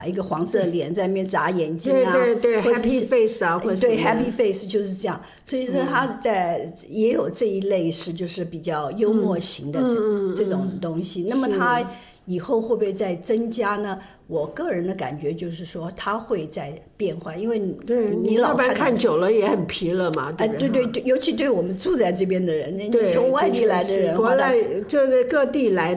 一个黄色脸在那边眨眼睛啊， 对或者 ，happy face 啊，或者对 happy face 就是这样。所以说他也有这一类是就是比较幽默型的这种东西。那么他以后会不会再增加呢？我个人的感觉就是说他会在变化，因为你老看久了也很疲了嘛，对不对？对，尤其对我们住在这边的人， 对， 从外地来的人， 国外就是各地来的。